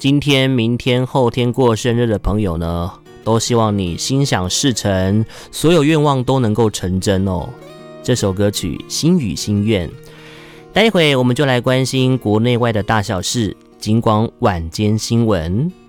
今天、明天、后天过生日的朋友呢，都希望你心想事成，所有愿望都能够成真哦。这首歌曲《心语心愿》，待会我们就来关心国内外的大小事，警广晚间新闻。